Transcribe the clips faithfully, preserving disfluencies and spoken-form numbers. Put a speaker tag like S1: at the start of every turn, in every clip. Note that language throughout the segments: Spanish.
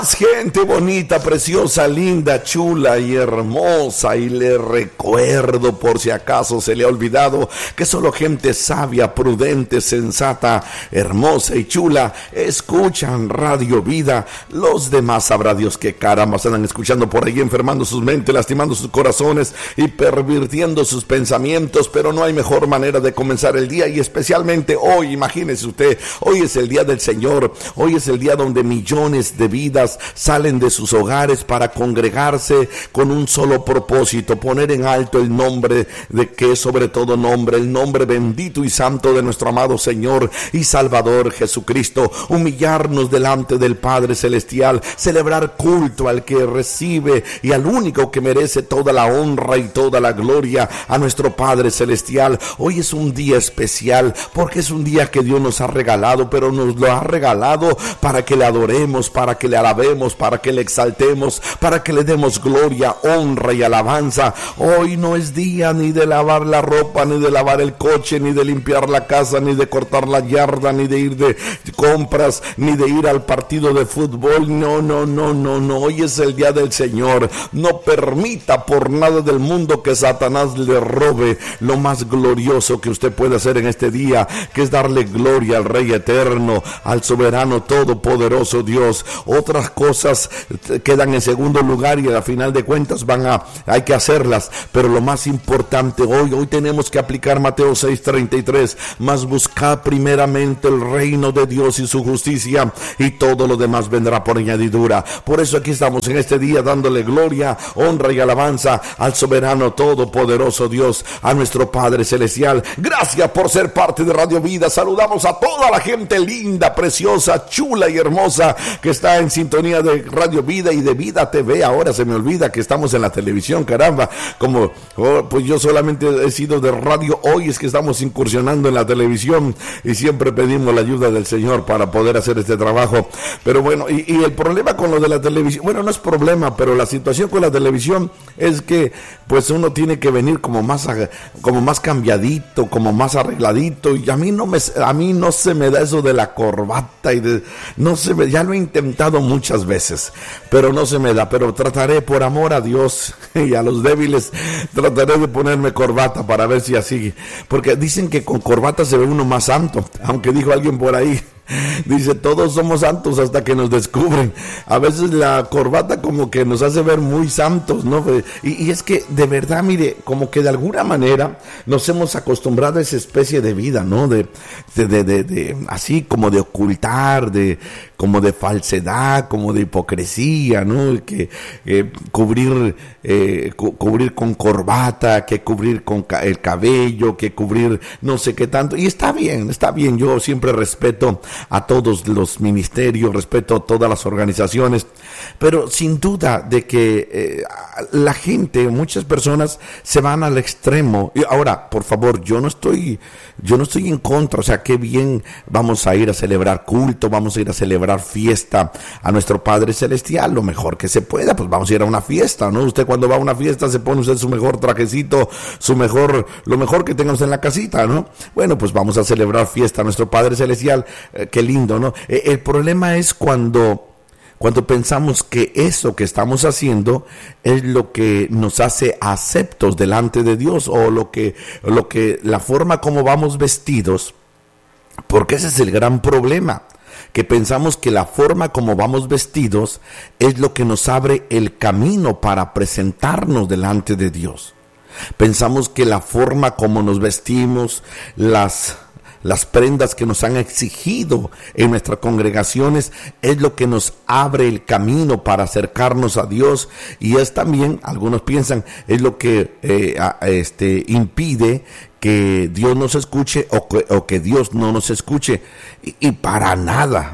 S1: Gente bonita, preciosa, linda, chula y hermosa. Y le recuerdo, por si acaso se le ha olvidado, que solo gente sabia, prudente, sensata, hermosa y chula escuchan Radio Vida. Los demás sabrá Dios qué caramba andan escuchando por ahí, enfermando sus mentes, lastimando sus corazones y pervirtiendo sus pensamientos. Pero no hay mejor manera de comenzar el día, y especialmente hoy. Imagínese usted, hoy es el día del Señor. Hoy es el día donde millones de vidas salen de sus hogares para congregarse con un solo propósito: poner en alto el nombre de que es sobre todo nombre, el nombre bendito y santo de nuestro amado Señor y Salvador Jesucristo, humillarnos delante del Padre Celestial, celebrar culto al que recibe y al único que merece toda la honra y toda la gloria, a nuestro Padre Celestial. Hoy es un día especial porque es un día que Dios nos ha regalado, pero nos lo ha regalado para que le adoremos, para que le alabemos, para que le exaltemos, para que le demos gloria, honra y alabanza. Hoy no es día ni de lavar la ropa, ni de lavar el coche, ni de limpiar la casa, ni de cortar la yarda, ni de ir de compras, ni de ir al partido de fútbol. No, no, no, no, no. Hoy es el día del Señor. No permita por nada del mundo que Satanás le robe lo más glorioso que usted puede hacer en este día, que es darle gloria al Rey eterno, al soberano todopoderoso Dios. Otras cosas quedan en segundo lugar y a final de cuentas van a, hay que hacerlas, pero lo más importante hoy, hoy tenemos que aplicar Mateo seis treinta y tres, mas buscad primeramente el reino de Dios y su justicia, y todo lo demás vendrá por añadidura. Por eso aquí estamos en este día dándole gloria, honra y alabanza al soberano todopoderoso Dios, a nuestro Padre Celestial. Gracias por ser parte de Radio Vida. Saludamos a toda la gente linda, preciosa, chula y hermosa que está en sintonía de Radio Vida y de Vida T V. Ahora se me olvida que estamos en la televisión, caramba. Como oh, pues yo solamente he sido de radio, hoy es que estamos incursionando en la televisión y siempre pedimos la ayuda del Señor para poder hacer este trabajo. Pero bueno, y, y el problema con lo de la televisión, bueno, no es problema, pero la situación con la televisión es que pues uno tiene que venir como más como más cambiadito, como más arregladito, y a mí no me a mí no se me da eso de la corbata y de no se me, ya lo he intentado muchas veces, pero no se me da. Pero trataré, por amor a Dios y a los débiles, trataré de ponerme corbata para ver si así, porque dicen que con corbata se ve uno más santo, aunque dijo alguien por ahí, dice, todos somos santos hasta que nos descubren. A veces la corbata como que nos hace ver muy santos, ¿no? Y, y es que de verdad, mire, como que de alguna manera nos hemos acostumbrado a esa especie de vida, ¿no? De, de, de, de, de así como de ocultar, de como de falsedad, como de hipocresía, ¿no? Que eh, cubrir, eh, cu- cubrir con corbata, que cubrir con ca- el cabello, que cubrir no sé qué tanto. Y está bien, está bien. Yo siempre respeto a todos los ministerios, respeto a todas las organizaciones, pero sin duda de que eh, la gente, muchas personas se van al extremo. Y ahora, por favor, yo no estoy, yo no estoy en contra, o sea, qué bien, vamos a ir a celebrar culto, vamos a ir a celebrar fiesta a nuestro Padre Celestial, lo mejor que se pueda, pues vamos a ir a una fiesta, ¿no? Usted cuando va a una fiesta se pone usted su mejor trajecito, su mejor, lo mejor que tengamos en la casita, ¿no? Bueno, pues vamos a celebrar fiesta a nuestro Padre Celestial. Eh, qué lindo, ¿no? Eh, el problema es cuando Cuando pensamos que eso que estamos haciendo es lo que nos hace aceptos delante de Dios, o lo que, lo que, la forma como vamos vestidos, porque ese es el gran problema, que pensamos que la forma como vamos vestidos es lo que nos abre el camino para presentarnos delante de Dios. Pensamos que la forma como nos vestimos, las Las prendas que nos han exigido en nuestras congregaciones es lo que nos abre el camino para acercarnos a Dios, y es también, algunos piensan, es lo que eh, este, impide que Dios nos escuche o que, o que Dios no nos escuche. Y, y para nada,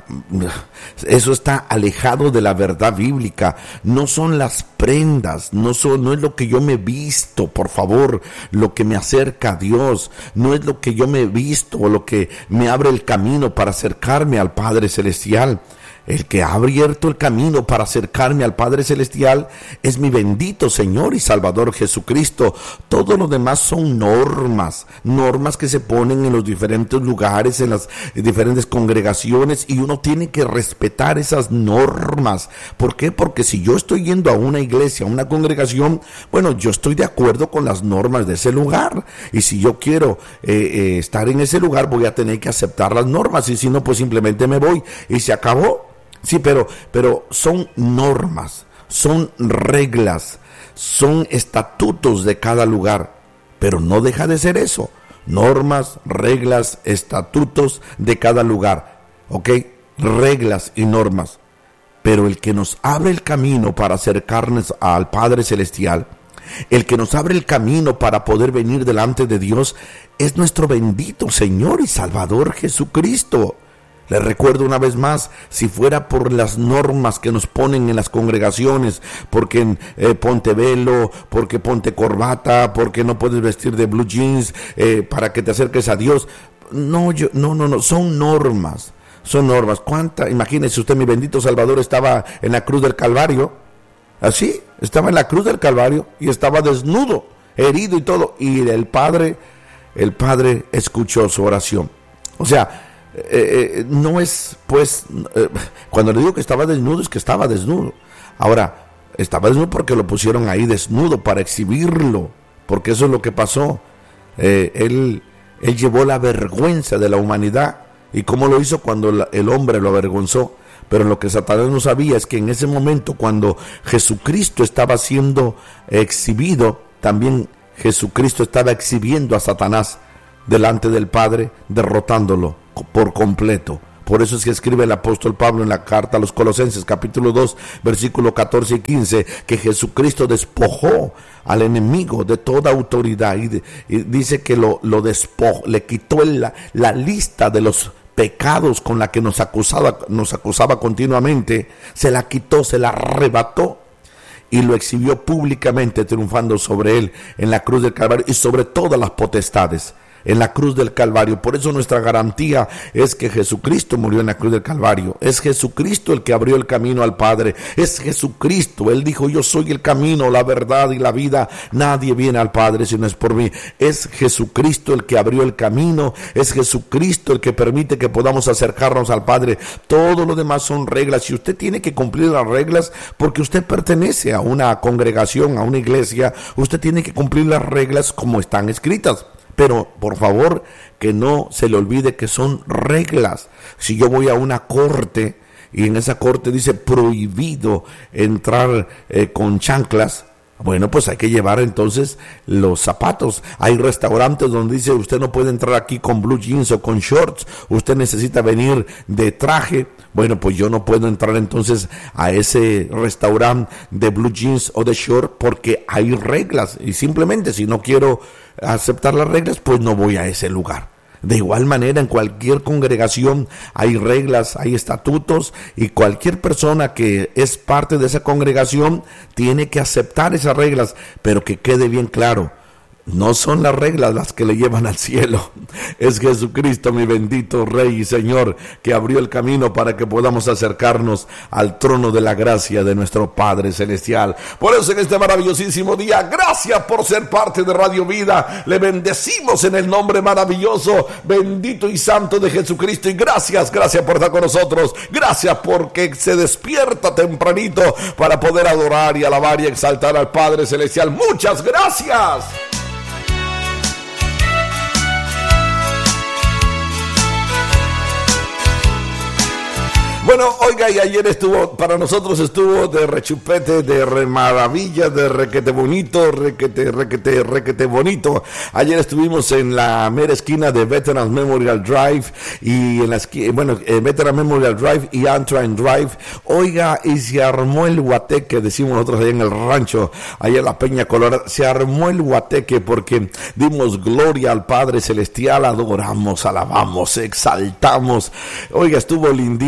S1: eso está alejado de la verdad bíblica. No son las prendas, no, son, no es lo que yo me visto, por favor, lo que me acerca a Dios. No es lo que yo me visto o lo que me abre el camino para acercarme al Padre Celestial. El que ha abierto el camino para acercarme al Padre Celestial es mi bendito Señor y Salvador Jesucristo. Todo lo demás son normas, normas que se ponen en los diferentes lugares, en las diferentes congregaciones, y uno tiene que respetar esas normas. ¿Por qué? Porque si yo estoy yendo a una iglesia, a una congregación, bueno, yo estoy de acuerdo con las normas de ese lugar, y si yo quiero eh, eh, estar en ese lugar, voy a tener que aceptar las normas, y si no, pues simplemente me voy y se acabó. Sí, pero, pero son normas, son reglas, son estatutos de cada lugar, pero no deja de ser eso, normas, reglas, estatutos de cada lugar, ¿ok? Reglas y normas, pero el que nos abre el camino para acercarnos al Padre Celestial, el que nos abre el camino para poder venir delante de Dios, es nuestro bendito Señor y Salvador Jesucristo. Les recuerdo una vez más, si fuera por las normas que nos ponen en las congregaciones, porque eh, ponte velo, porque ponte corbata, porque no puedes vestir de blue jeans eh, para que te acerques a Dios. No, yo, no, no, no, son normas, son normas. ¿Cuánta? Imagínese usted, mi bendito Salvador estaba en la cruz del Calvario, así, estaba en la cruz del Calvario y estaba desnudo, herido y todo, y el Padre, el Padre escuchó su oración. O sea, Eh, eh, no es, pues, eh, cuando le digo que estaba desnudo, es que estaba desnudo. Ahora, estaba desnudo porque lo pusieron ahí desnudo para exhibirlo, porque eso es lo que pasó. Eh, él, él llevó la vergüenza de la humanidad. ¿Y cómo lo hizo? Cuando la, el hombre lo avergonzó. Pero lo que Satanás no sabía es que en ese momento, cuando Jesucristo estaba siendo exhibido, también Jesucristo estaba exhibiendo a Satanás delante del Padre, derrotándolo por completo. Por eso es que escribe el apóstol Pablo en la carta a los Colosenses, capítulo dos, versículos catorce y quince, que Jesucristo despojó al enemigo de toda autoridad, y, de, y dice que lo, lo despojó, le quitó el, la, la lista de los pecados con la que nos acusaba, nos acusaba continuamente, se la quitó, se la arrebató, y lo exhibió públicamente, triunfando sobre él en la cruz del Calvario y sobre todas las potestades en la cruz del Calvario. Por eso nuestra garantía es que Jesucristo murió en la cruz del Calvario. Es Jesucristo el que abrió el camino al Padre. Es Jesucristo. Él dijo: yo soy el camino, la verdad y la vida. Nadie viene al Padre si no es por mí. Es Jesucristo el que abrió el camino. Es Jesucristo el que permite que podamos acercarnos al Padre. Todo lo demás son reglas, y usted tiene que cumplir las reglas porque usted pertenece a una congregación, a una iglesia. Usted tiene que cumplir las reglas como están escritas. Pero, por favor, que no se le olvide que son reglas. Si yo voy a una corte y en esa corte dice prohibido entrar eh, con chanclas, bueno, pues hay que llevar entonces los zapatos. Hay restaurantes donde dice: usted no puede entrar aquí con blue jeans o con shorts, usted necesita venir de traje. Bueno, pues yo no puedo entrar entonces a ese restaurante de blue jeans o de short porque hay reglas, y simplemente si no quiero aceptar las reglas, pues no voy a ese lugar. De igual manera, en cualquier congregación hay reglas, hay estatutos, y cualquier persona que es parte de esa congregación tiene que aceptar esas reglas, pero que quede bien claro: no son las reglas las que le llevan al cielo. Es Jesucristo, mi bendito Rey y Señor, que abrió el camino para que podamos acercarnos al trono de la gracia de nuestro Padre Celestial. Por eso en este maravillosísimo día, gracias por ser parte de Radio Vida. Le bendecimos en el nombre maravilloso, bendito y santo de Jesucristo. Y gracias, gracias por estar con nosotros. Gracias porque se despierta tempranito para poder adorar y alabar y exaltar al Padre Celestial. Muchas gracias. Bueno, oiga, y ayer estuvo, para nosotros estuvo de rechupete, de re maravilla, de requete bonito, requete, requete, requete bonito. Ayer estuvimos en la mera esquina de Veterans Memorial Drive y en la esquina, bueno, eh, Veterans Memorial Drive y Antrim Drive. Oiga, y se armó el guateque, decimos nosotros allá en el rancho, allá en la Peña Colorada. Se armó el guateque porque dimos gloria al Padre Celestial, adoramos, alabamos, exaltamos. Oiga, estuvo lindísimo.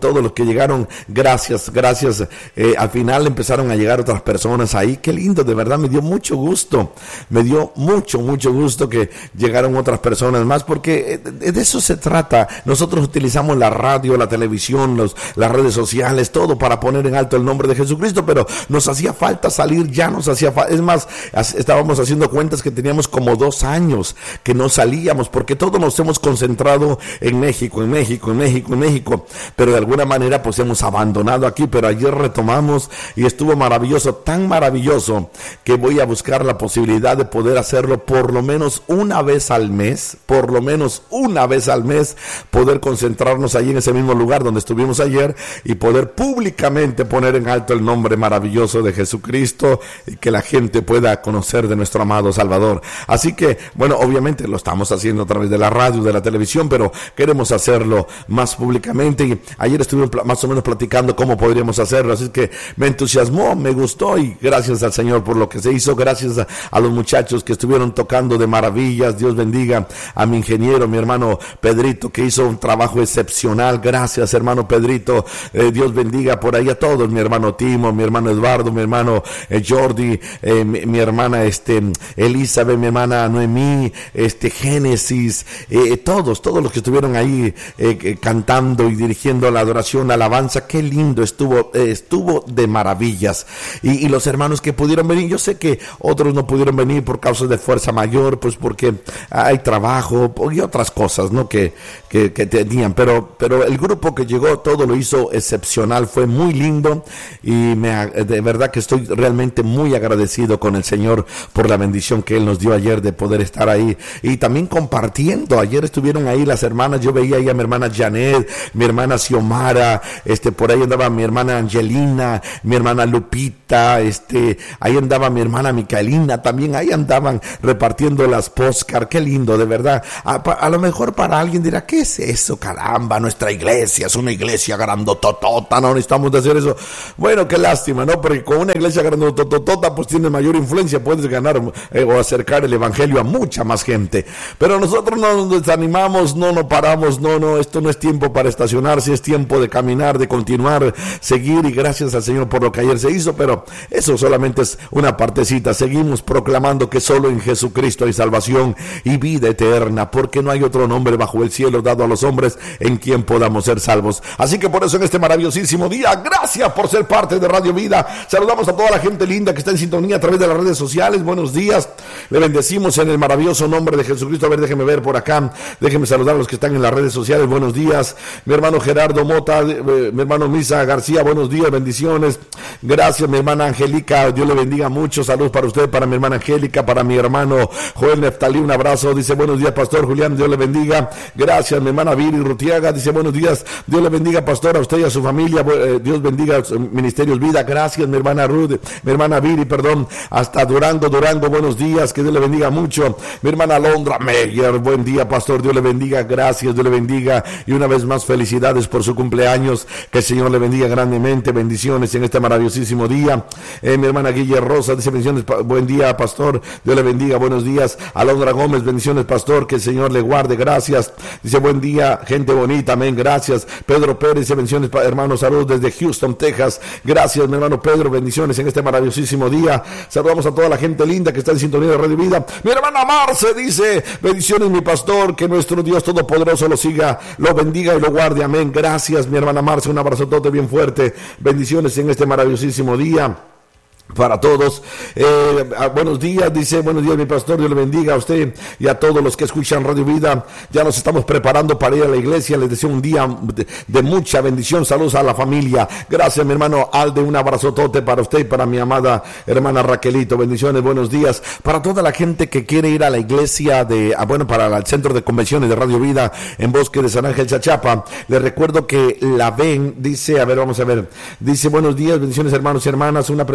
S1: todos los que llegaron, gracias, gracias. Eh, al final empezaron a llegar otras personas ahí, qué lindo, de verdad me dio mucho gusto, me dio mucho, mucho gusto que llegaron otras personas más, porque de eso se trata. Nosotros utilizamos la radio, la televisión, los, las redes sociales, todo para poner en alto el nombre de Jesucristo, pero nos hacía falta salir, ya nos hacía falta, es más, estábamos haciendo cuentas que teníamos como dos años que no salíamos, porque todos nos hemos concentrado en México, en México, en México, en México, pero de alguna manera pues hemos abandonado aquí, pero ayer retomamos y estuvo maravilloso, tan maravilloso que voy a buscar la posibilidad de poder hacerlo por lo menos una vez al mes, por lo menos una vez al mes, poder concentrarnos ahí en ese mismo lugar donde estuvimos ayer y poder públicamente poner en alto el nombre maravilloso de Jesucristo y que la gente pueda conocer de nuestro amado Salvador. Así que, bueno, obviamente lo estamos haciendo a través de la radio, de la televisión, pero queremos hacerlo más públicamente y ayer estuvimos más o menos platicando cómo podríamos hacerlo, así que me entusiasmó, me gustó y gracias al Señor por lo que se hizo, gracias a, a los muchachos que estuvieron tocando de maravillas. Dios bendiga a mi ingeniero, mi hermano Pedrito, que hizo un trabajo excepcional, gracias hermano Pedrito. Eh, Dios bendiga por ahí a todos, mi hermano Timo, mi hermano Eduardo, mi hermano eh, Jordi, eh, mi, mi hermana este Elizabeth, mi hermana Noemí, este Génesis, eh, todos, todos los que estuvieron ahí eh, cantando y dirigiendo la adoración, la alabanza, qué lindo estuvo, eh, estuvo de maravillas. Y, y los hermanos que pudieron venir, yo sé que otros no pudieron venir por causa de fuerza mayor, pues porque hay trabajo y otras cosas, ¿no? Que, que, que tenían, pero, pero el grupo que llegó, todo lo hizo excepcional, fue muy lindo y me, de verdad que estoy realmente muy agradecido con el Señor por la bendición que Él nos dio ayer de poder estar ahí y también compartiendo. Ayer estuvieron ahí las hermanas, yo veía ahí a mi hermana Janet, mi hermana Xiomara, este, por ahí andaba mi hermana Angelina, mi hermana Lupita, este, ahí andaba mi hermana Micaelina, también ahí andaban repartiendo las postcards, qué lindo, de verdad. A, a lo mejor para alguien dirá, ¿qué es eso? Caramba, nuestra iglesia es una iglesia grandototota, no necesitamos de hacer eso. Bueno, qué lástima, ¿no? Porque con una iglesia grandototota pues tiene mayor influencia, puedes ganar eh, o acercar el evangelio a mucha más gente. Pero nosotros no nos desanimamos, no nos paramos, no, no, esto no es tiempo para estacionarse, es tiempo de caminar, de continuar, seguir, y gracias al Señor por lo que ayer se hizo, pero eso solamente es una partecita. Seguimos proclamando que solo en Jesucristo hay salvación y vida eterna, porque no hay otro nombre bajo el cielo dado a los hombres en quien podamos ser salvos. Así que por eso en este maravillosísimo día, gracias por ser parte de Radio Vida. Saludamos a toda la gente linda que está en sintonía a través de las redes sociales. Buenos días, le bendecimos en el maravilloso nombre de Jesucristo. A ver, déjeme ver por acá, déjeme saludar a los que están en las redes sociales. Buenos días, mi hermano Gerardo Mota, eh, mi hermano Misa García, buenos días, bendiciones. Gracias, mi hermana Angélica, Dios le bendiga mucho. Saludos para usted, para mi hermana Angélica, para mi hermano Joel Neftalí, un abrazo. Dice, buenos días, pastor Julián, Dios le bendiga. Gracias, mi hermana Viri Rutiaga, dice, buenos días, Dios le bendiga, pastor, a usted y a su familia. Eh, Dios bendiga Ministerios Vida. Gracias, mi hermana Ruth, mi hermana Viri, perdón, hasta Durango, Durango, buenos días, que Dios le bendiga mucho. Mi hermana Alondra Meyer, buen día, pastor, Dios le bendiga, gracias, Dios le bendiga, y una vez más felicidades por su cumpleaños, que el Señor le bendiga grandemente, bendiciones en este maravillosísimo día. Eh, mi hermana Guille Rosa dice, bendiciones, pa- buen día, pastor, Dios le bendiga, buenos días. Alondra Gómez, bendiciones, pastor, que el Señor le guarde, gracias. Dice, buen día, gente bonita, amén, gracias. Pedro Pérez dice, bendiciones, pa- hermano, saludos desde Houston, Texas, gracias, mi hermano Pedro, bendiciones en este maravillosísimo día. Saludamos a toda la gente linda que está en sintonía de Radio Vida. Mi hermana Marce dice, bendiciones, mi pastor, que nuestro Dios Todopoderoso lo siga, lo bendiga y lo guarde, amén, gracias, mi hermana Marce, un abrazo todo bien fuerte, bendiciones en este maravillosísimo día para todos. Eh, buenos días, dice, buenos días, mi pastor, Dios le bendiga a usted y a todos los que escuchan Radio Vida. Ya nos estamos preparando para ir a la iglesia, les deseo un día de, de mucha bendición. Saludos a la familia. Gracias, mi hermano Alde, un abrazotote para usted y para mi amada hermana Raquelito, bendiciones, buenos días. Para toda la gente que quiere ir a la iglesia de, ah, bueno, para el centro de convenciones de Radio Vida en Bosque de San Ángel, Chachapa, les recuerdo que la ven, dice, a ver, vamos a ver, dice, buenos días, bendiciones, hermanos y hermanas. Una pregunta,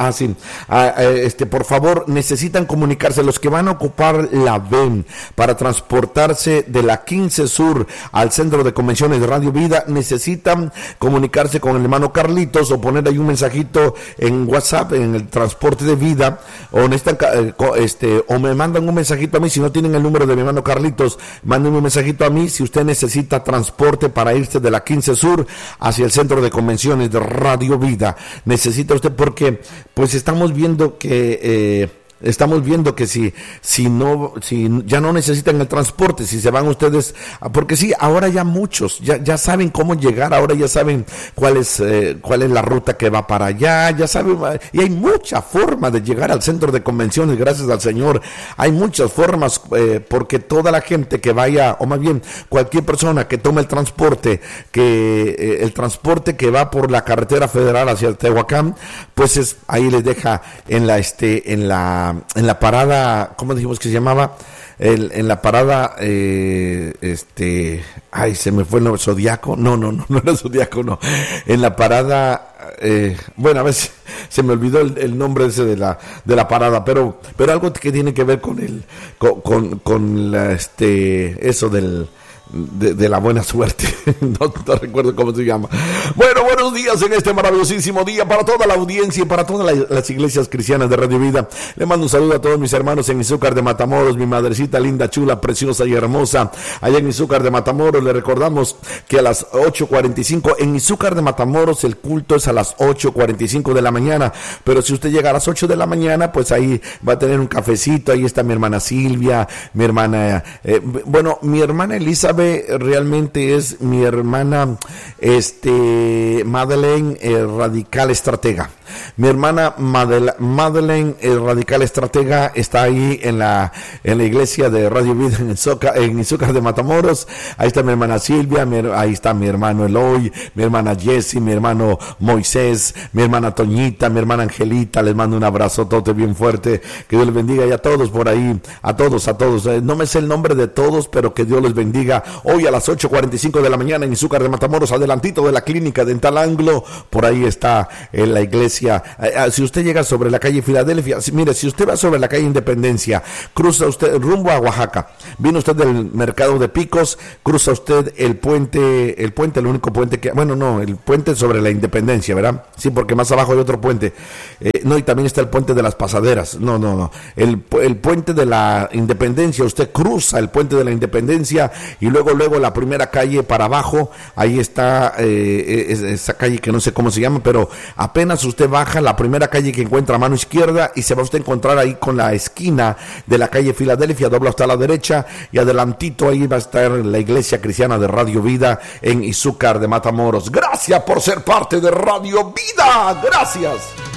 S1: ah, sí, ah, este, por favor, necesitan comunicarse los que van a ocupar la V E M para transportarse de la quince Sur al Centro de Convenciones de Radio Vida, necesitan comunicarse con el hermano Carlitos o poner ahí un mensajito en WhatsApp, en el transporte de vida, o necesitan, este, o me mandan un mensajito a mí, si no tienen el número de mi hermano Carlitos, manden un mensajito a mí, si usted necesita transporte para irse de la quince Sur hacia el Centro de Convenciones de Radio Vida, necesita usted, porque pues estamos viendo que eh, Estamos viendo que si, si no, si ya no necesitan el transporte, si se van ustedes, porque sí, ahora ya muchos, ya, ya saben cómo llegar, ahora ya saben cuál es, eh, cuál es la ruta que va para allá, ya saben, y hay mucha forma de llegar al Centro de Convenciones, gracias al Señor, hay muchas formas, eh, porque toda la gente que vaya, o más bien, cualquier persona que tome el transporte, que, eh, el transporte que va por la carretera federal hacia el Tehuacán, pues es, ahí les deja en la, este, en la, en la parada, ¿cómo dijimos que se llamaba? El, en la parada, eh, este, ay, se me fue el nombre, Zodiaco, no, no, no, no era Zodiaco, no, en la parada, eh, bueno, a veces se me olvidó el, el nombre ese de la, de la parada, pero, pero algo que tiene que ver con el, con, con, con la, este, eso del, De, de la buena suerte, no, no recuerdo cómo se llama. Bueno, buenos días en este maravillosísimo día para toda la audiencia y para todas la, las iglesias cristianas de Radio Vida. Le mando un saludo a todos mis hermanos en Izúcar de Matamoros, mi madrecita linda, chula, preciosa y hermosa, allá en Izúcar de Matamoros. Le recordamos que a las ocho cuarenta y cinco en Izúcar de Matamoros el culto es a las ocho cuarenta y cinco de la mañana, pero si usted llega a las ocho de la mañana, pues ahí va a tener un cafecito. Ahí está mi hermana Silvia, mi hermana, eh, bueno, mi hermana Elizabeth realmente es mi hermana este Madeleine, eh, radical estratega. Mi hermana Madel- Madeleine, el radical estratega, está ahí en la en la iglesia de Radio Vida en Izúcar, en Izúcar de Matamoros. Ahí está mi hermana Silvia, mi, ahí está mi hermano Eloy, mi hermana Jessie, mi hermano Moisés, mi hermana Toñita, mi hermana Angelita. Les mando un abrazo tote bien fuerte, que Dios les bendiga, y a todos por ahí, a todos, a todos. Eh, no me sé el nombre de todos, pero que Dios les bendiga. Hoy a las ocho cuarenta y cinco de la mañana en Izúcar de Matamoros, adelantito de la clínica Dental Anglo, por ahí está en la iglesia. Si usted llega sobre la calle Filadelfia, si, mire, si usted va sobre la calle Independencia, cruza usted rumbo a Oaxaca, viene usted del mercado de Picos, cruza usted el puente, el puente, el único puente que, bueno, no, el puente sobre la Independencia, ¿verdad? Sí, porque más abajo hay otro puente, eh, no, y también está el puente de las Pasaderas, no, no, no, el, el puente de la Independencia, usted cruza el puente de la Independencia y luego, luego la primera calle para abajo, ahí está eh, esa calle que no sé cómo se llama, pero apenas usted baja la primera calle que encuentra a mano izquierda y se va usted a encontrar ahí con la esquina de la calle Filadelfia, dobla hasta la derecha y adelantito ahí va a estar la iglesia cristiana de Radio Vida en Izúcar de Matamoros. Gracias por ser parte de Radio Vida, gracias.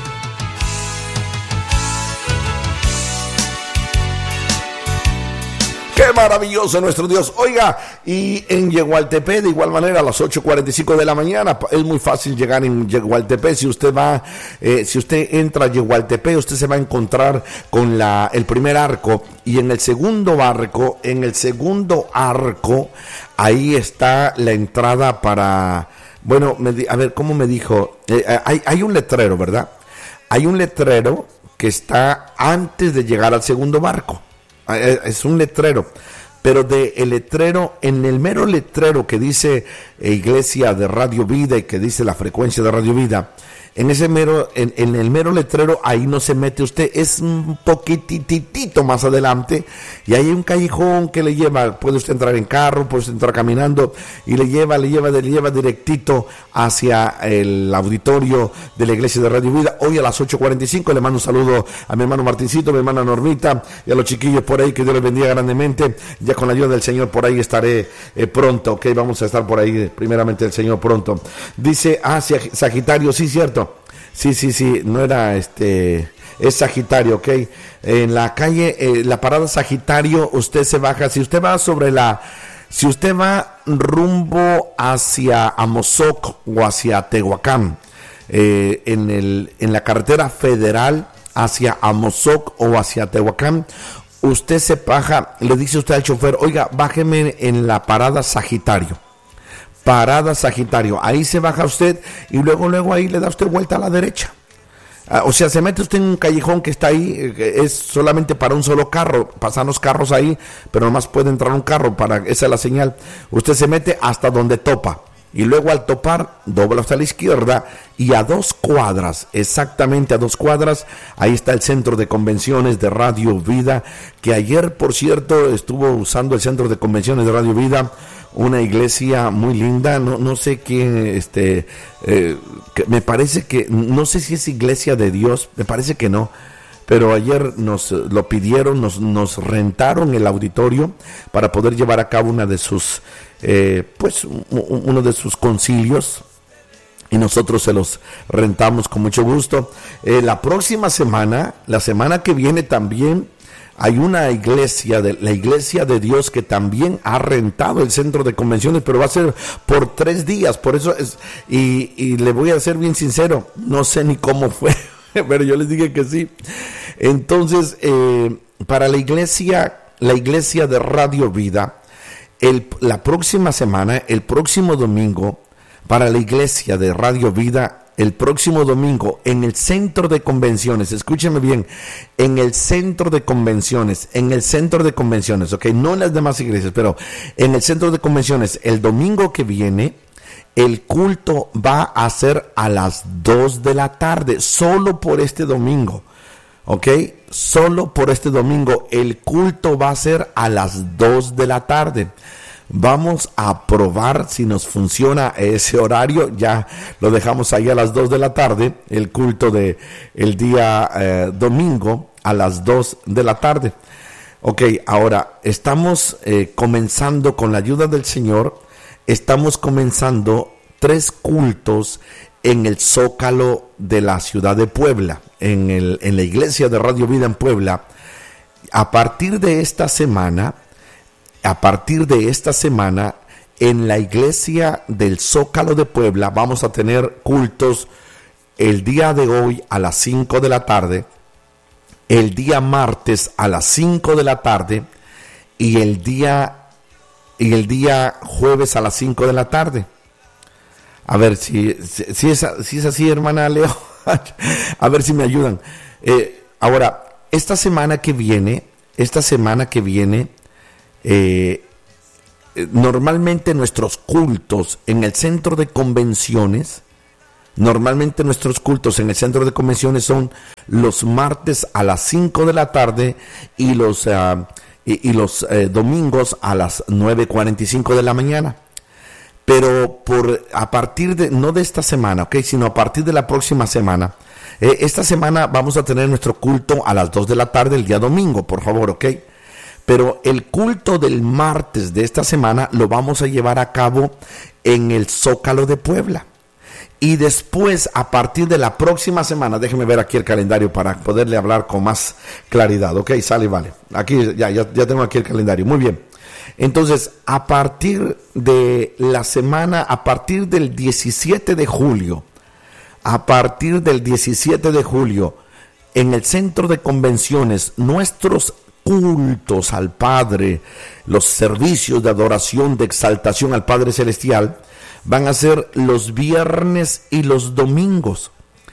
S1: ¡Qué maravilloso nuestro Dios! Oiga, y en Yegualtepec, de igual manera, a las ocho cuarenta y cinco de la mañana, es muy fácil llegar en Yegualtepec. Si usted va, eh, si usted entra a Yegualtepec, usted se va a encontrar con la, el primer arco, y en el segundo arco, en el segundo arco, ahí está la entrada para, bueno, me, a ver, ¿cómo me dijo? Eh, hay, hay un letrero, ¿verdad? Hay un letrero que está antes de llegar al segundo barco. Es un letrero, pero de el letrero, en el mero letrero que dice eh, Iglesia de Radio Vida y que dice la frecuencia de Radio Vida, en ese mero, en, en el mero letrero, ahí no se mete usted, es un poquititito más adelante, y ahí hay un callejón que le lleva, puede usted entrar en carro, puede usted entrar caminando, y le lleva, le lleva, le lleva directito hacia el auditorio de la iglesia de Radio Vida. Hoy a las ocho cuarenta y cinco le mando un saludo a mi hermano Martincito, a mi hermana Normita, y a los chiquillos por ahí, que Dios les bendiga grandemente. Ya con la ayuda del Señor por ahí estaré eh, pronto, ok, vamos a estar por ahí, primeramente el Señor pronto. Dice, ah, Sagitario, sí, cierto. Sí, sí, sí, no era este, es Sagitario, ok. En la calle, eh, la parada Sagitario, usted se baja, si usted va sobre la, si usted va rumbo hacia Amozoc o hacia Tehuacán, eh, en el, en la carretera federal hacia Amozoc o hacia Tehuacán, usted se baja, le dice usted al chofer, oiga, bájeme en la parada Sagitario. Parada Sagitario, ahí se baja usted y luego luego ahí le da usted vuelta a la derecha O sea, se mete usted en un callejón que está ahí, es solamente para un solo carro, pasan los carros ahí, pero nomás puede entrar un carro, para esa es la señal. Usted se mete hasta donde topa, y luego al topar, dobla hasta la izquierda, y a dos cuadras, exactamente a dos cuadras, ahí está el centro de convenciones de Radio Vida, que ayer, por cierto, estuvo usando el centro de convenciones de Radio Vida, una iglesia muy linda, no, no sé qué, este, eh, que me parece que, no sé si es iglesia de Dios, me parece que no, pero ayer nos lo pidieron, nos, nos rentaron el auditorio para poder llevar a cabo una de sus, eh, pues, uno de sus concilios, y nosotros se los rentamos con mucho gusto. Eh, la próxima semana, la semana que viene también, hay una iglesia, de la iglesia de Dios, que también ha rentado el centro de convenciones, pero va a ser por tres días, por eso es, y, y le voy a ser bien sincero, no sé ni cómo fue, pero yo les dije que sí. Entonces, eh, para la iglesia, la iglesia de Radio Vida, el, la próxima semana, el próximo domingo, para la iglesia de Radio Vida, el próximo domingo, en el centro de convenciones, escúcheme bien, en el centro de convenciones, en el centro de convenciones, ok, no en las demás iglesias, pero en el centro de convenciones, el domingo que viene, el culto va a ser a las dos de la tarde, solo por este domingo, ok, solo por este domingo, el culto va a ser a las dos de la tarde. Vamos a probar si nos funciona ese horario. Ya lo dejamos ahí a las dos de la tarde, el culto de el día eh, domingo a las dos de la tarde. Ok, ahora estamos eh, comenzando con la ayuda del Señor, estamos comenzando tres cultos en el Zócalo de la ciudad de Puebla, en, el, en la iglesia de Radio Vida en Puebla. A partir de esta semana, A partir de esta semana, en la iglesia del Zócalo de Puebla, vamos a tener cultos el día de hoy a las cinco de la tarde, el día martes a las cinco de la tarde y el día, y el día jueves a las cinco de la tarde. A ver si, si, si, es, si es así, hermana Leo, a ver si me ayudan. Eh, ahora, esta semana que viene, esta semana que viene, Eh, normalmente nuestros cultos en el centro de convenciones, normalmente nuestros cultos en el centro de convenciones son los martes a las cinco de la tarde y los, uh, y, y los uh, domingos a las nueve cuarenta y cinco de la mañana. Pero por, a partir de, no de esta semana, ok, sino a partir de la próxima semana, eh, esta semana vamos a tener nuestro culto a las dos de la tarde el día domingo, por favor, ok. Pero el culto del martes de esta semana lo vamos a llevar a cabo en el Zócalo de Puebla. Y después, a partir de la próxima semana, déjeme ver aquí el calendario para poderle hablar con más claridad. Ok, sale y vale. Aquí ya, ya, ya tengo aquí el calendario. Muy bien. Entonces, a partir de la semana, a partir del diecisiete de julio, a partir del diecisiete de julio, en el centro de convenciones, nuestros cultos al Padre, los servicios de adoración, de exaltación al Padre Celestial, van a ser los viernes y los domingos.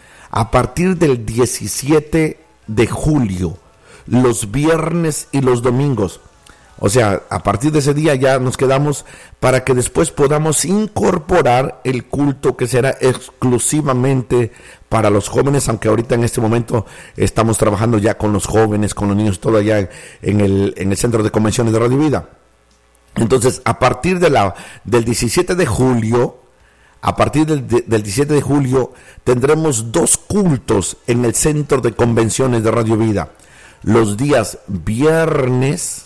S1: A partir del diecisiete de julio, los viernes y los domingos. O sea, a partir de ese día ya nos quedamos para que después podamos incorporar el culto que será exclusivamente para los jóvenes, aunque ahorita en este momento estamos trabajando ya con los jóvenes, con los niños, todo allá en el, en el Centro de Convenciones de Radio Vida. Entonces, a partir de la, del diecisiete de julio, a partir del, del diecisiete de julio, tendremos dos cultos en el Centro de Convenciones de Radio Vida. Los días viernes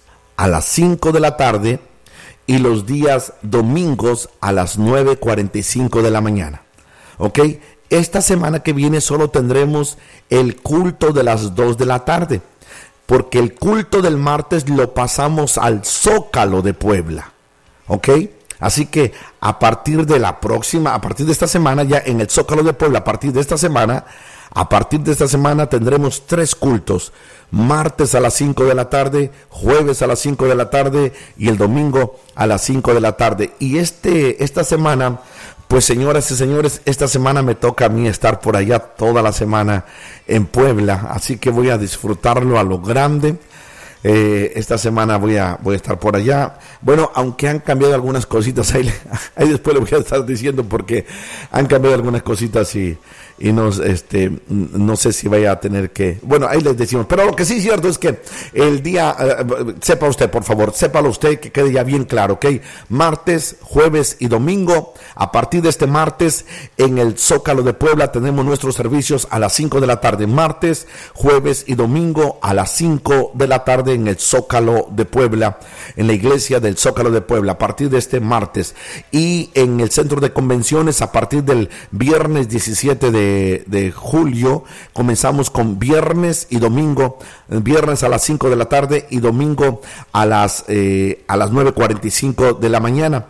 S1: a las cinco de la tarde y los días domingos a las nueve cuarenta y cinco de la mañana. ¿Ok? Esta semana que viene solo tendremos el culto de las dos de la tarde, porque el culto del martes lo pasamos al Zócalo de Puebla. ¿Ok? Así que a partir de la próxima, a partir de esta semana, ya en el Zócalo de Puebla, a partir de esta semana, a partir de esta semana tendremos tres cultos. Martes a las cinco de la tarde, jueves a las cinco de la tarde y el domingo a las cinco de la tarde. Y este, esta semana, Pues señoras y señores, esta semana me toca a mí estar por allá toda la semana en Puebla, así que voy a disfrutarlo a lo grande. Eh, esta semana voy a voy a estar por allá. Bueno, aunque han cambiado algunas cositas, ahí, ahí después le voy a estar diciendo porque han cambiado algunas cositas y, y no, este, no sé si vaya a tener que... Bueno, ahí les decimos. Pero lo que sí es cierto es que el día... Uh, sepa usted, por favor, sépalo usted, que quede ya bien claro, ¿ok? Martes, jueves y domingo, a partir de este martes, en el Zócalo de Puebla tenemos nuestros servicios a las cinco de la tarde. Martes, jueves y domingo a las cinco de la tarde en el Zócalo de Puebla, en la iglesia del Zócalo de Puebla, a partir de este martes. Y en el centro de convenciones, a partir del viernes diecisiete de, de julio, comenzamos con viernes y domingo, viernes a las cinco de la tarde y domingo a las, eh, a las nueve cuarenta y cinco de la mañana.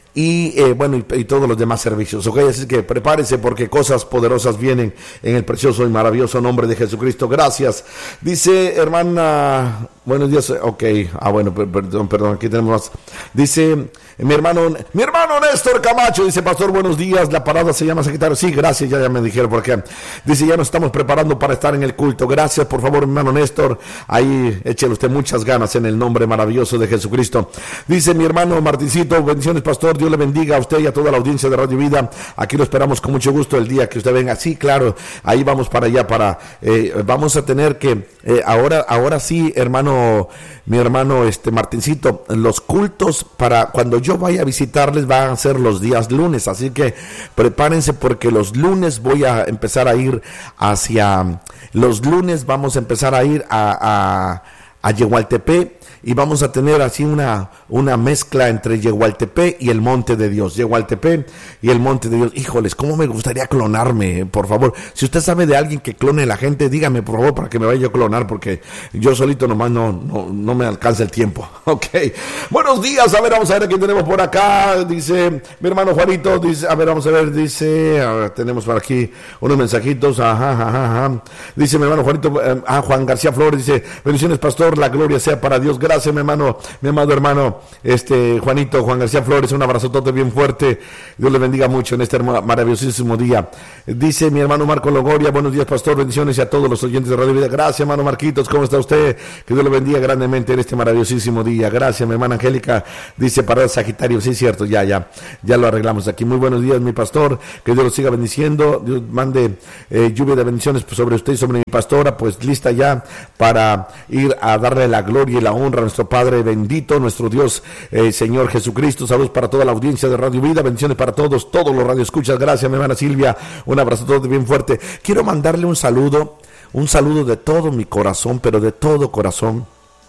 S1: Y eh, bueno, y, y todos los demás servicios, ok, así que prepárese porque cosas poderosas vienen en el precioso y maravilloso nombre de Jesucristo. Gracias. Dice hermana, buenos días, ok, ah bueno, perdón, perdón, aquí tenemos más. Dice mi hermano, mi hermano Néstor Camacho, dice, pastor, buenos días, la parada se llama Sagitario. Sí, gracias, ya, ya me dijeron por qué. Dice, ya nos estamos preparando para estar en el culto. Gracias, por favor, mi hermano Néstor, ahí échele usted muchas ganas en el nombre maravilloso de Jesucristo. Dice mi hermano Martincito, bendiciones, pastor, Dios le bendiga a usted y a toda la audiencia de Radio Vida. Aquí lo esperamos con mucho gusto el día que usted venga. Sí, claro, ahí vamos para allá, para, eh, vamos a tener que, eh, ahora, ahora sí, hermano, mi hermano, este Martincito, los cultos para cuando yo vaya a visitarles van a ser los días lunes, así que prepárense porque los lunes voy a empezar a ir hacia, los lunes vamos a empezar a ir a, a, a Yehualtepec. Y vamos a tener así una, una mezcla entre Yehualtepec y el Monte de Dios. Yehualtepec y el Monte de Dios. Híjoles, cómo me gustaría clonarme, por favor. Si usted sabe de alguien que clone a la gente, dígame, por favor, para que me vaya a clonar, porque yo solito nomás no, no, no me alcanza el tiempo. Ok. Buenos días, a ver, vamos a ver a quién tenemos por acá. Dice mi hermano Juanito, dice, a ver, vamos a ver, dice, a ver, tenemos por aquí unos mensajitos. Ajá, ajá, ajá. Dice mi hermano Juanito, eh, ah, Juan García Flores, dice, bendiciones, pastor, la gloria sea para Dios. Gracias. Gracias, mi hermano, mi amado hermano, este Juanito, Juan García Flores, un abrazotote bien fuerte. Dios le bendiga mucho en este maravillosísimo día. Dice mi hermano Marco Logoria, buenos días, pastor, bendiciones y a todos los oyentes de Radio Vida. Gracias, hermano Marquitos, ¿cómo está usted? Que Dios le bendiga grandemente en este maravillosísimo día. Gracias, mi hermana Angélica, dice para Sagitario, sí, cierto, ya, ya, ya lo arreglamos aquí. Muy buenos días, mi pastor, que Dios lo siga bendiciendo, Dios mande eh, lluvia de bendiciones sobre usted y sobre mi pastora, pues lista ya para ir a darle la gloria y la honra nuestro Padre bendito, nuestro Dios, eh, Señor Jesucristo. Saludos para toda la audiencia de Radio Vida, bendiciones para todos, todos los radioescuchas. Gracias, mi hermana Silvia, un abrazo todo bien fuerte. Quiero mandarle un saludo, un saludo de todo mi corazón, pero de todo corazón,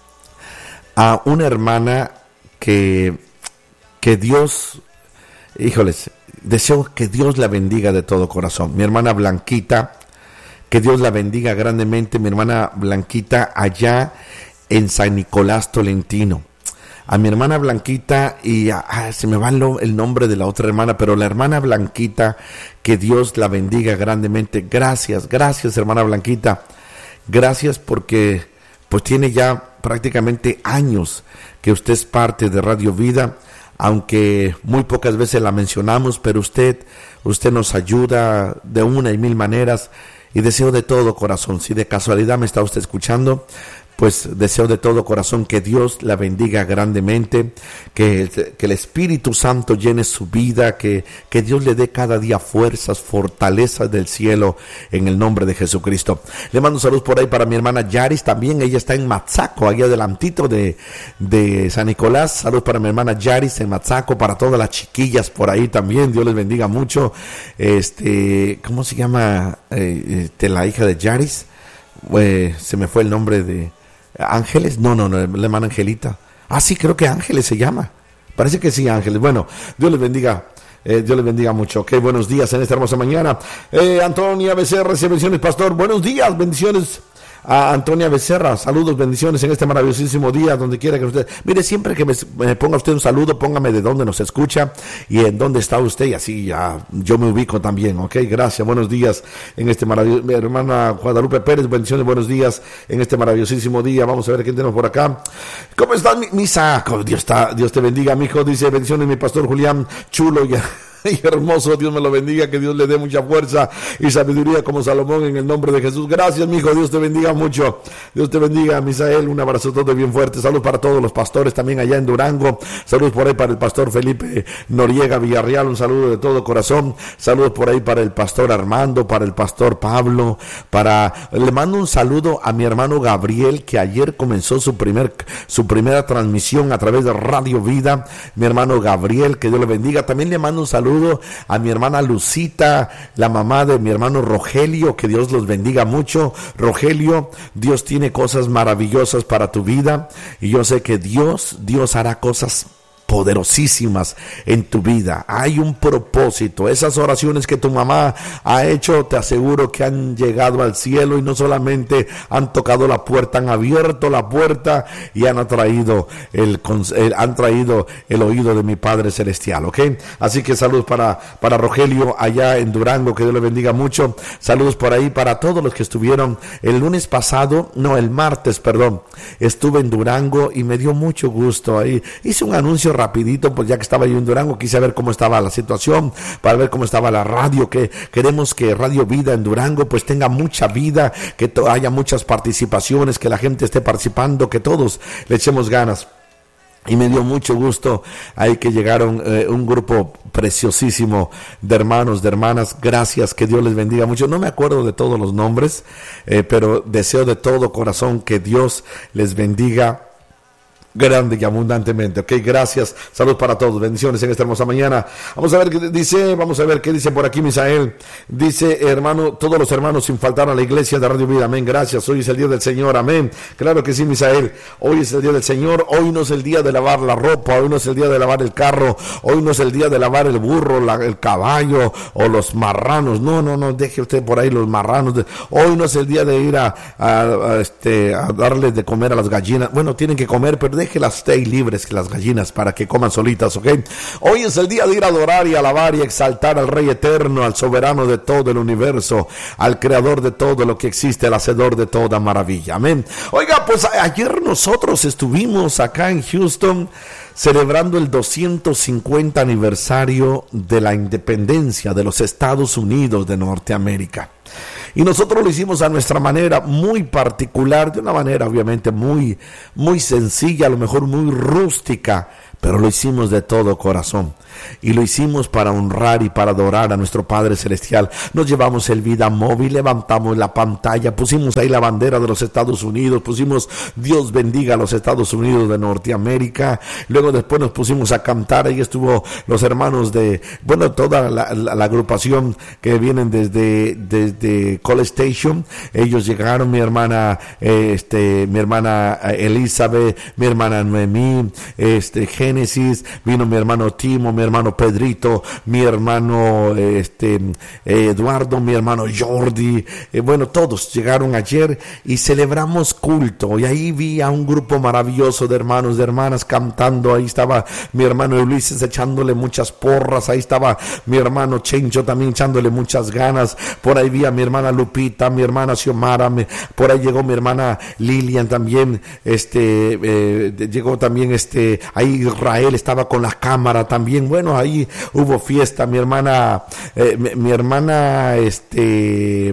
S1: a una hermana que, que Dios, híjoles, deseo que Dios la bendiga de todo corazón. Mi hermana Blanquita, que Dios la bendiga grandemente, mi hermana Blanquita allá en San Nicolás Tolentino. A mi hermana Blanquita, y ah, se me va el, el nombre de la otra hermana, pero la hermana Blanquita, que Dios la bendiga grandemente. Gracias, gracias, hermana Blanquita. Gracias porque pues tiene ya prácticamente años que usted es parte de Radio Vida, aunque muy pocas veces la mencionamos, pero usted, usted nos ayuda de una y mil maneras, y deseo de todo corazón, si de casualidad me está usted escuchando, pues deseo de todo corazón que Dios la bendiga grandemente, que, que el Espíritu Santo llene su vida, que, que Dios le dé cada día fuerzas, fortalezas del cielo, en el nombre de Jesucristo. Le mando un saludo por ahí para mi hermana Yaris, también ella está en Matzaco, ahí adelantito de, de San Nicolás. Saludos para mi hermana Yaris en Matzaco, para todas las chiquillas por ahí también, Dios les bendiga mucho. Este, ¿cómo se llama eh, este, la hija de Yaris? Eh, se me fue el nombre de... Ángeles, no, no, no, la hermana Angelita. Ah, sí, creo que Ángeles se llama. Parece que sí, Ángeles. Bueno, Dios les bendiga. Eh, Dios les bendiga mucho. Ok, buenos días en esta hermosa mañana. Eh, Antonia Becerra, bendiciones, pastor. Buenos días, bendiciones a Antonia Becerra. Saludos, bendiciones en este maravillosísimo día, donde quiera que usted... Mire, siempre que me, me ponga usted un saludo, póngame de dónde nos escucha y en dónde está usted, y así ya yo me ubico también, ok. Gracias, buenos días en este maravilloso... Mi hermana Guadalupe Pérez, bendiciones, buenos días en este maravillosísimo día. Vamos a ver quién tenemos por acá. ¿Cómo estás, mi, misa? Dios, está, Dios te bendiga, mi hijo. Dice, bendiciones, mi pastor Julián Chulo. Ya. y hermoso, Dios me lo bendiga, que Dios le dé mucha fuerza y sabiduría como Salomón en el nombre de Jesús. Gracias, mi hijo, Dios te bendiga mucho. Dios te bendiga, Misael, un abrazo todo bien fuerte. Saludos para todos los pastores también allá en Durango. Saludos por ahí para el pastor Felipe Noriega Villarreal, un saludo de todo corazón. Saludos por ahí para el pastor Armando, para el pastor Pablo, para le mando un saludo a mi hermano Gabriel, que ayer comenzó su primer su primera transmisión a través de Radio Vida. Mi hermano Gabriel, que Dios le bendiga. También le mando un saludo a mi hermana Lucita, la mamá de mi hermano Rogelio, que Dios los bendiga mucho. Rogelio, Dios tiene cosas maravillosas para tu vida y yo sé que Dios, Dios hará cosas poderosísimas en tu vida. Hay un propósito. Esas oraciones que tu mamá ha hecho, te aseguro que han llegado al cielo y no solamente han tocado la puerta, han abierto la puerta y han traído el, el han traído el oído de mi Padre Celestial, ¿ok? Así que saludos para, para Rogelio allá en Durango, que Dios le bendiga mucho. Saludos por ahí para todos los que estuvieron el lunes pasado, no, el martes, perdón, estuve en Durango y me dio mucho gusto. Ahí hice un anuncio rapidito, pues ya que estaba yo en Durango, quise ver cómo estaba la situación, para ver cómo estaba la radio, que queremos que Radio Vida en Durango pues tenga mucha vida, que to- haya muchas participaciones, que la gente esté participando, que todos le echemos ganas. Y me dio mucho gusto ahí que llegaron eh, un grupo preciosísimo de hermanos, de hermanas. Gracias, que Dios les bendiga mucho. No me acuerdo de todos los nombres, eh, pero deseo de todo corazón que Dios les bendiga grande y abundantemente. Ok, gracias. Salud para todos. Bendiciones en esta hermosa mañana. Vamos a ver qué dice, vamos a ver qué dice por aquí Misael. Dice, hermano, todos los hermanos sin faltar a la iglesia de Radio Vida. Amén. Gracias. Hoy es el día del Señor. Amén. Claro que sí, Misael. Hoy es el día del Señor. Hoy no es el día de lavar la ropa. Hoy no es el día de lavar el carro. Hoy no es el día de lavar el burro, la, el caballo o los marranos. No, no, no. Deje usted por ahí los marranos. Hoy no es el día de ir a, a, a, este, a darles de comer a las gallinas. Bueno, tienen que comer, pero de que las stay libres, que las gallinas, para que coman solitas, ¿ok? Hoy es el día de ir a adorar y alabar y exaltar al Rey Eterno, al soberano de todo el universo, al creador de todo lo que existe, al hacedor de toda maravilla, amén. Oiga, pues ayer nosotros estuvimos acá en Houston celebrando el doscientos cincuenta aniversario de la independencia de los Estados Unidos de Norteamérica. Y nosotros lo hicimos a nuestra manera muy particular, de una manera obviamente muy, muy sencilla, a lo mejor muy rústica, pero lo hicimos de todo corazón. Y lo hicimos para honrar y para adorar a nuestro Padre Celestial. Nos llevamos el vida móvil, levantamos la pantalla, pusimos ahí la bandera de los Estados Unidos, pusimos Dios bendiga a los Estados Unidos de Norteamérica. Luego después nos pusimos a cantar, ahí estuvo los hermanos de, bueno, toda la, la, la agrupación que vienen desde, desde College Station. Ellos llegaron, mi hermana, eh, este, mi hermana Elizabeth, mi hermana Noemí, este, Génesis, vino mi hermano Timo, mi hermano Pedrito, mi hermano este eh, Eduardo, mi hermano Jordi, eh, bueno, todos llegaron ayer y celebramos culto, y ahí vi a un grupo maravilloso de hermanos, de hermanas cantando. Ahí estaba mi hermano Ulises echándole muchas porras, ahí estaba mi hermano Chencho también echándole muchas ganas, por ahí vi a mi hermana Lupita, mi hermana Xiomara, me, por ahí llegó mi hermana Lilian también, este eh, llegó también este ahí Israel estaba con la cámara también. Bueno, ahí hubo fiesta. Mi hermana, eh, mi, mi hermana, este,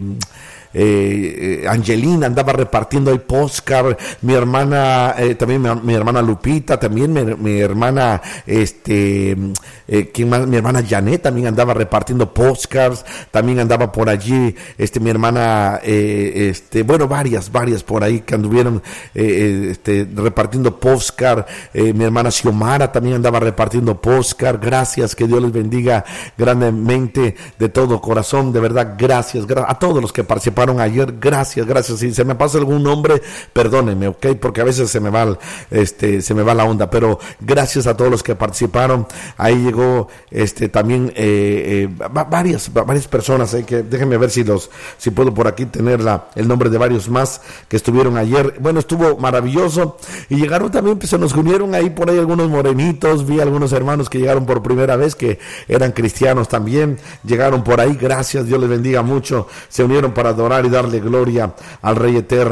S1: eh, Angelina andaba repartiendo ahí postcard. Mi hermana, eh, también mi, mi hermana Lupita, también mi, mi hermana, este, eh, ¿quién más? Mi hermana Janet también andaba repartiendo postcards. También andaba por allí, este, mi hermana, eh, este, bueno, varias, varias por ahí que anduvieron, eh, este, repartiendo postcard. Eh, mi hermana Xiomara también andaba repartiendo postcard. Gracias, que Dios les bendiga grandemente de todo corazón, de verdad, gracias, gra- a todos los que participaron ayer, gracias, gracias. Si se me pasa algún nombre, perdónenme, ok, porque a veces se me va, este, se me va la onda, pero gracias a todos los que participaron. Ahí llegó, este, también eh, eh, varias, varias personas, eh, que déjenme ver si los, si puedo por aquí tener la, el nombre de varios más que estuvieron ayer. Bueno, estuvo maravilloso y llegaron también, pues se nos unieron ahí por ahí algunos morenitos, vi algunos hermanos que llegaron por primera vez, que eran cristianos también, llegaron por ahí, gracias, Dios les bendiga mucho, se unieron para adorar y darle gloria al Rey Eterno.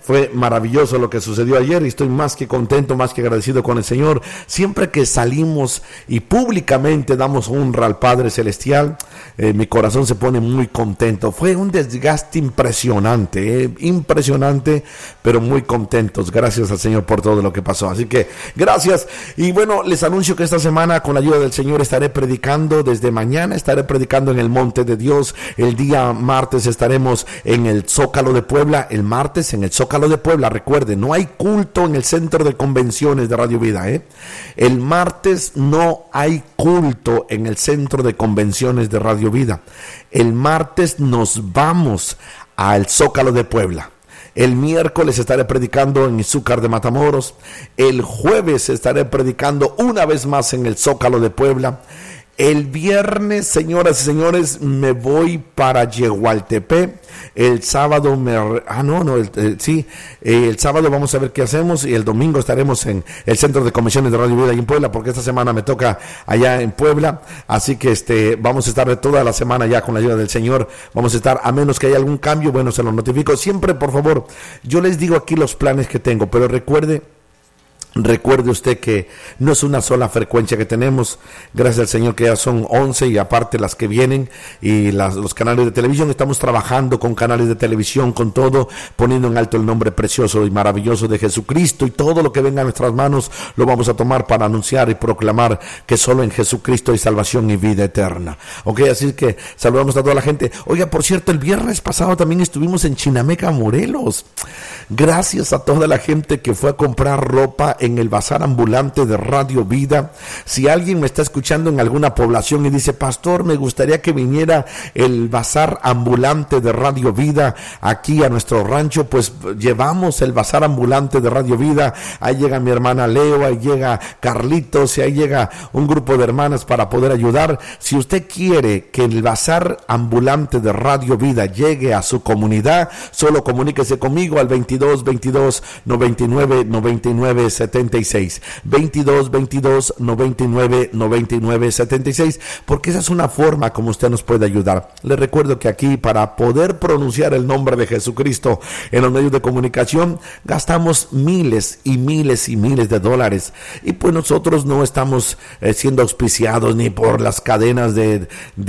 S1: Fue maravilloso lo que sucedió ayer y estoy más que contento, más que agradecido con el Señor. Siempre que salimos y públicamente damos honra al Padre Celestial, eh, mi corazón se pone muy contento. Fue un desgaste impresionante, eh, impresionante, pero muy contentos. Gracias al Señor por todo lo que pasó. Así que gracias. Y bueno, les anuncio que esta semana, con la ayuda del Señor, estaré predicando. Desde mañana estaré predicando en el Monte de Dios. El día martes estaremos en el Zócalo de Puebla. El martes en el Zócalo de Puebla. Recuerden, no hay culto en el centro de convenciones de Radio Vida, ¿eh? El martes no hay culto en el centro de convenciones de Radio Vida. El martes nos vamos al Zócalo de Puebla. El miércoles estaré predicando en Izúcar de Matamoros. El jueves estaré predicando una vez más en el Zócalo de Puebla. El viernes, señoras y señores, me voy para Yehualtepec. El sábado me... Ah, no, no, el, el, sí. Eh, el sábado vamos a ver qué hacemos. Y el domingo estaremos en el Centro de Convenciones de Radio Vida ahí en Puebla, porque esta semana me toca allá en Puebla. Así que este vamos a estar toda la semana ya con la ayuda del Señor. Vamos a estar, a menos que haya algún cambio, bueno, se lo notifico. Siempre, por favor, yo les digo aquí los planes que tengo, pero recuerde... Recuerde usted que no es una sola frecuencia que tenemos, gracias al Señor que ya son once y aparte las que vienen y las, los canales de televisión. Estamos trabajando con canales de televisión, con todo, poniendo en alto el nombre precioso y maravilloso de Jesucristo, y todo lo que venga a nuestras manos lo vamos a tomar para anunciar y proclamar que solo en Jesucristo hay salvación y vida eterna. Ok, así que saludamos a toda la gente. Oiga, por cierto, el viernes pasado también estuvimos en Chinameca, Morelos. Gracias a toda la gente que fue a comprar ropa en el bazar ambulante de Radio Vida. Si alguien me está escuchando en alguna población y dice: pastor, me gustaría que viniera el bazar ambulante de Radio Vida aquí a nuestro rancho, pues llevamos el bazar ambulante de Radio Vida. Ahí llega mi hermana Leo, ahí llega Carlitos y ahí llega un grupo de hermanas para poder ayudar. Si usted quiere que el bazar ambulante de Radio Vida llegue a su comunidad, solo comuníquese conmigo al veintidós veintidós noventa y nueve noventa y nueve setenta y seis, veintidós veintidós noventa y nueve noventa y nueve setenta y seis, porque esa es una forma como usted nos puede ayudar. Les recuerdo que aquí, para poder pronunciar el nombre de Jesucristo en los medios de comunicación, gastamos miles y miles y miles de dólares, y pues nosotros no estamos eh, siendo auspiciados ni por las cadenas de,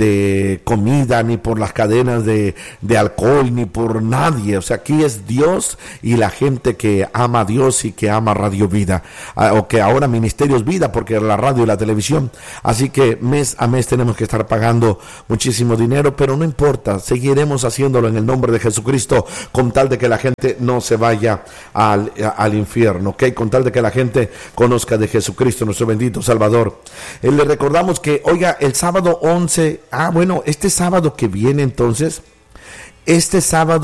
S1: de comida, ni por las cadenas de, de alcohol, ni por nadie. O sea, aquí es Dios y la gente que ama a Dios y que ama Radio Vida, o que ahora Ministerios Vida, porque la radio y la televisión. Así que mes a mes tenemos que estar pagando muchísimo dinero, pero no importa, seguiremos haciéndolo en el nombre de Jesucristo, con tal de que la gente no se vaya al, al infierno, ¿ok? Con tal de que la gente conozca de Jesucristo, nuestro bendito Salvador. Eh, le recordamos que, oiga, el sábado once, ah, bueno, este sábado que viene entonces, este sábado